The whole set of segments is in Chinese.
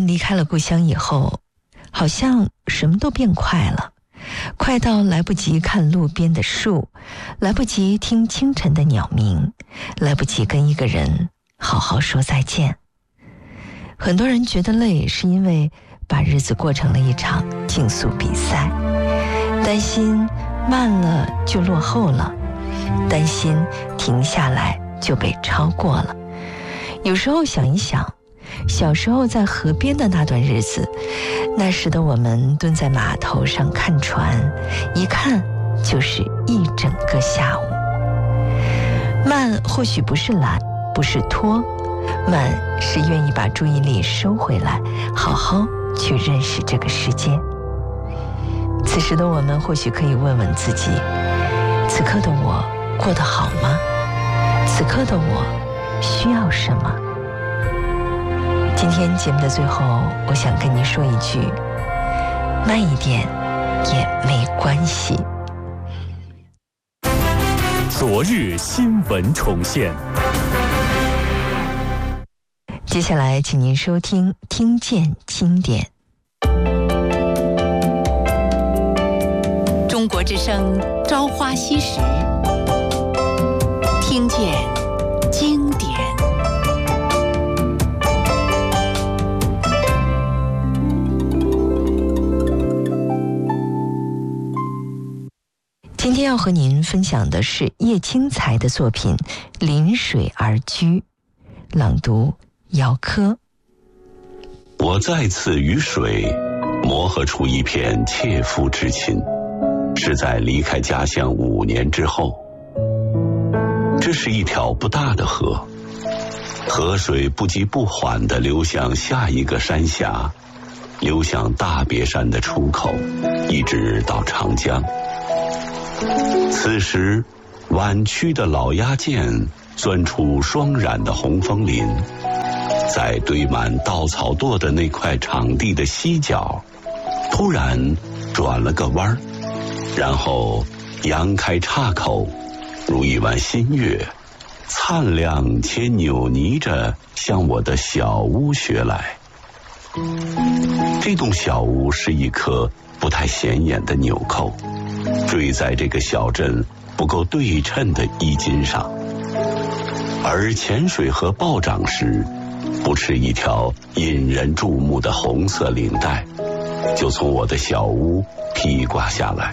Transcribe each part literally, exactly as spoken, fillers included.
人离开了故乡以后，好像什么都变快了，快到来不及看路边的树，来不及听清晨的鸟鸣，来不及跟一个人好好说再见。很多人觉得累，是因为把日子过成了一场竞速比赛，担心慢了就落后了，担心停下来就被超过了。有时候想一想，小时候在河边的那段日子，那时的我们蹲在码头上看船，一看就是一整个下午。慢或许不是懒，不是拖，慢是愿意把注意力收回来，好好去认识这个世界。此时的我们或许可以问问自己，此刻的我过得好吗？此刻的我需要什么？今天节目的最后，我想跟你说一句，慢一点也没关系。 昨日新闻重现。 接下来请您收听听见经典。 中国之声朝花夕拾，听见经典。 今天要和您分享的是叶青才的作品《临水而居》，朗读姚科。 我再次与水磨合出一片切肤之情，是在离开家乡五年之后。这是一条不大的河，河水不急不缓地流向下一个山峡，流向大别山的出口，一直到长江。此时弯曲的老鸦涧钻出双染的红枫林，在堆满稻草垛的那块场地的西角突然转了个弯，然后扬开岔口，如一弯新月，灿亮且扭捏着向我的小屋学来。这栋小屋是一颗不太显眼的纽扣，坠在这个小镇不够对称的衣襟上，而潜水和暴涨时，不是一条引人注目的红色领带就从我的小屋披挂下来。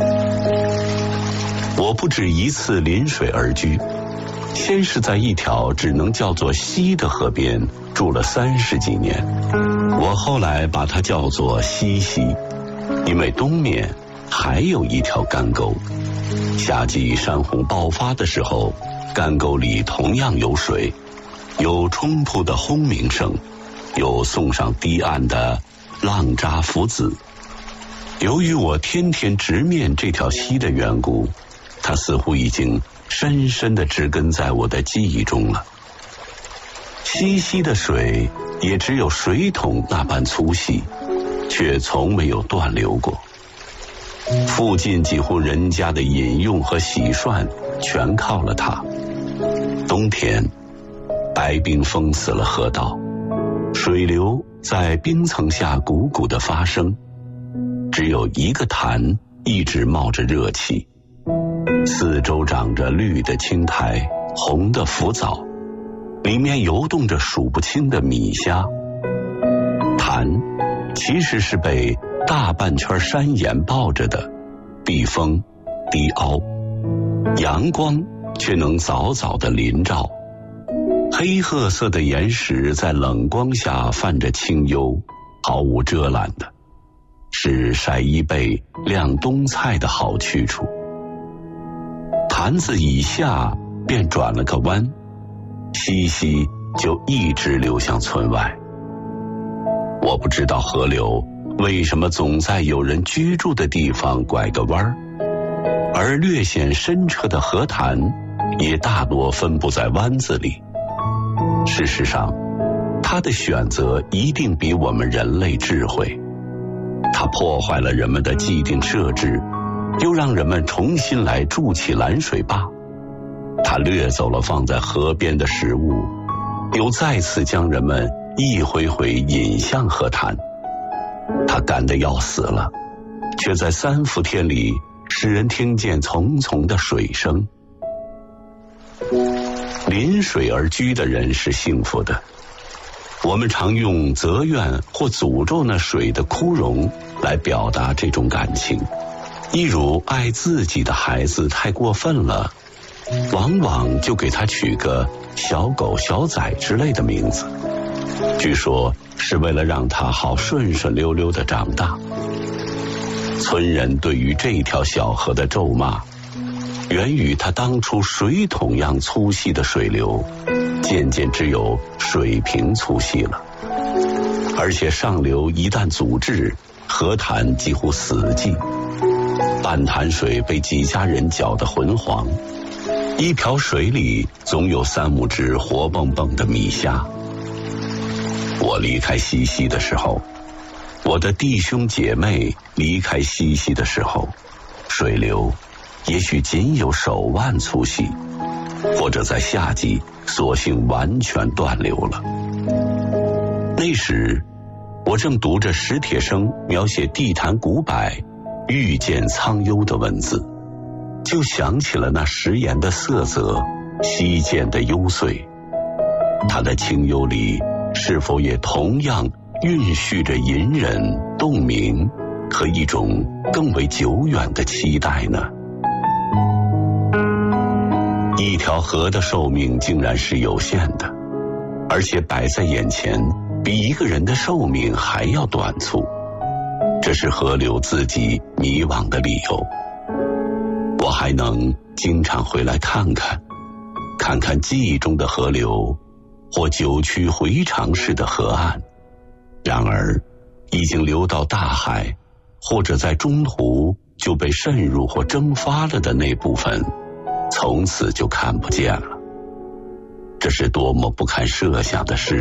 我不止一次临水而居，先是在一条只能叫做溪的河边住了三十几年，我后来把它叫做西溪，因为东面还有一条干沟，夏季山洪爆发的时候，干沟里同样有水，有冲突的轰鸣声，有送上堤岸的浪渣浮子。由于我天天直面这条溪的缘故，它似乎已经深深地植根在我的记忆中了。溪溪的水也只有水桶那般粗细，却从没有断流过。附近几户人家的饮用和洗涮全靠了它。冬天，白冰封死了河道，水流在冰层下汩汩地发生，只有一个潭一直冒着热气，四周长着绿的青苔，红的浮藻，里面游动着数不清的米虾。潭其实是被大半圈山岩抱着的，避风低凹，阳光却能早早地临照。黑褐色的岩石在冷光下泛着清幽，毫无遮拦的，是晒衣被晾冬菜的好去处。潭子以下便转了个弯，溪溪就一直流向村外。我不知道河流为什么总在有人居住的地方拐个弯，而略显深澈的河潭也大多分布在湾子里。事实上，它的选择一定比我们人类智慧。它破坏了人们的既定设置，又让人们重新来筑起拦水坝。它掠走了放在河边的食物，又再次将人们一回回引向河滩。他赶得要死了，却在三伏天里使人听见淙淙的水声。临水而居的人是幸福的。我们常用责怨或诅咒那水的枯荣来表达这种感情，一如爱自己的孩子太过分了，往往就给他取个小狗小崽之类的名字，据说是为了让他好顺顺溜溜地长大。村人对于这条小河的咒骂，源于它当初水桶样粗细的水流，渐渐只有水平粗细了，而且上流一旦阻滞，河潭几乎死寂，半潭水被几家人搅得浑黄，一瓢水里总有三五只活蹦蹦的米虾。我离开西溪的时候，我的弟兄姐妹离开西溪的时候，水流也许仅有手腕粗细，或者在夏季索性完全断流了。那时我正读着史铁生描写地坛古柏遇见苍幽的文字，就想起了那食盐的色泽，溪涧的幽邃。它的清幽里是否也同样蕴蓄着隐忍、洞明和一种更为久远的期待呢？一条河的寿命竟然是有限的，而且摆在眼前比一个人的寿命还要短促，这是河流自己迷惘的理由。我还能经常回来看看，看看记忆中的河流或九曲回肠式的河岸，然而已经流到大海，或者在中途就被渗入或蒸发了的那部分，从此就看不见了。这是多么不堪设想的事！